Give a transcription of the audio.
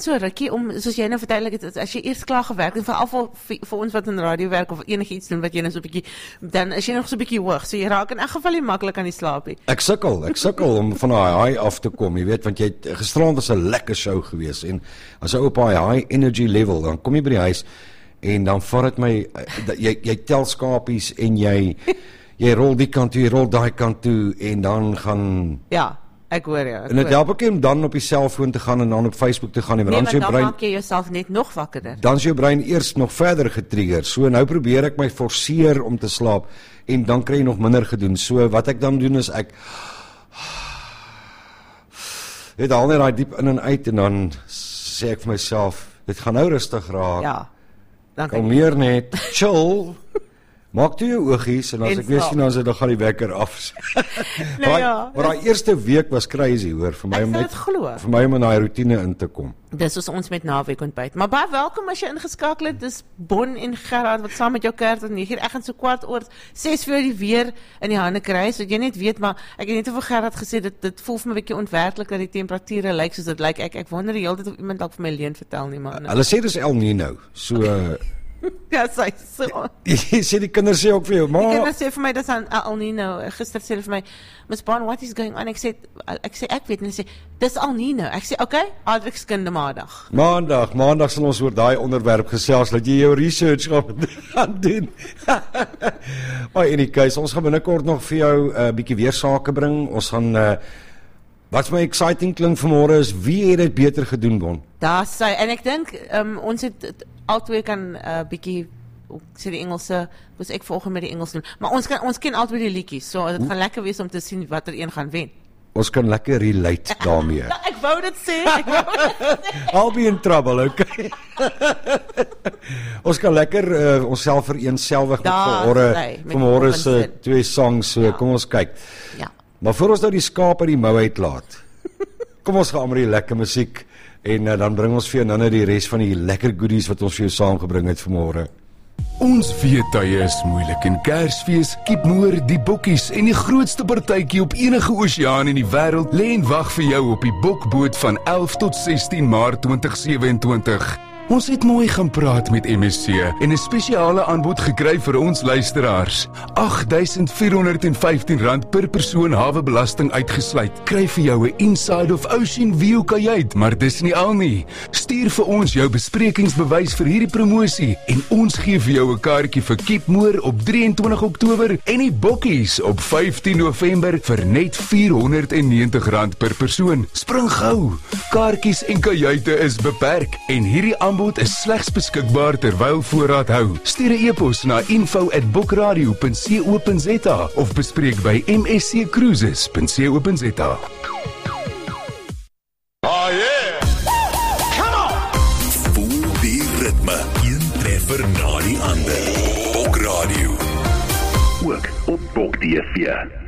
so rukkie om, soos jy nou verduidelik het, as jy eers klaar gewerk en veral vir ons wat in radio werk of enigiets doen wat jy nou so 'n bietjie, dan is jy nog so 'n bietjie hoog, so jy raak in elk geval nie maklik aan die slaapie. Ek sukkel om van daai high af te kom, jy weet, want jy het gisterand was 'n lekker show gewees en as jy op daai high energy level, dan kom jy by die huis en dan vat dit my, jy tel skapies en jy rol die kant toe, jy rol daai kant toe en dan gaan... Ja, ek hoor jou. En dit help ook om dan op die selfoon te gaan en dan op Facebook te gaan en dan maak jy jouself net nog wakkerder. Dan is jou brein eers nog verder getrigger. So nou probeer ek my forceer om te slaap en dan kry jy nog minder gedoen. So wat ek dan doen is ek het al net daai diep in en uit en dan sê ek vir myself, dit gaan nou rustig raak. Ja. Dan kom meer net chill. Maak toe jou oogies en as ek weet sien dan se dan gaan die wekker af. Maar daai eerste week was crazy hoor vir my om in daai roetine in te kom. Dis soos ons met naweek ontbyt. Maar baie welkom as jy ingeskakel het. Dis Bon en Gerard wat saam met jou kerk tot 9:00 ek gaan so kwart oor 6 vir die weer in die hande kry. So jy net weet, maar ek het net vir Gerard gesê dit voel vir my 'n bietjie onwerklik dat die temperature lyk soos dit lyk. Ek wonder die hele tyd of iemand dalk vir my leuen vertel nie man. Hulle sê dis El Nino. So ja, sy so. Jy sê die kinders sê ook vir jou, maar die kinders sê vir my, dis aan El Nino, gister sê vir my, Miss Bon, what is going on? Ek sê, ek weet, en hy sê, dis El Nino. Ek sê, okay, Adrik skinde Maandag sal ons oor daai onderwerp gesels, dat jy jou research gaan doen. Maar in die case, ons gaan binnekort nog vir jou 'n bietjie weer sake bring, ons gaan, wat vir my exciting klink vanmôre is, wie het dit beter gedoen, Bon? Daar sê, en ek dink, ons het altyd kan bietjie, sê die Engelse, was ek volgende met die Engels doen, maar ons ken altyd die liedjies, so dit gaan lekker wees om te sien wat er een gaan wen. Ons kan lekker relate daarmee. Ek wou dit sê. I'll be in trouble, okay? Ons kan lekker onsself vereenselwig met vanmôre se 2 songs, so kom ons kyk. Ja. Maar voor ons nou die skaap uit die mou uitlaat, kom ons gaan met die lekker musiek en dan bring ons vir jou nou die res van die lekker goodies wat ons vir jou saamgebring het vanmôre. Ons weet tye is moeilik en Kersfees, Keepmoor, die bokkies en die grootste partytjie op enige oseaan in die wêreld lê en wag vir jou op die bokboot van 11 tot 16 Maart 2027. Ons het mooi gaan praat met MSC en 'n spesiale aanbod gekry vir ons luisteraars. R8,415 per persoon hawebelasting uitgesluit. Kry vir jou 'n Inside of Ocean View kajuit, maar dis nie al nie. Stuur vir ons jou besprekingsbewys vir hierdie promosie en ons gee vir jou 'n kaartjie vir Keepmoor op 23 Oktober en die bokkies op 15 November vir net R490 per persoon. Spring gou. Kaartjies en kajuite is beperk en hierdie aanbod is slegs beskikbaar terwyl voorraad hou. Stuur 'n e-pos na info@bokradio.co.za of bespreek by msccruises.co.za. Oh yeah! Come on! Voel die ritme, een treffer na die ander. Bokradio. Ook op Bok TV.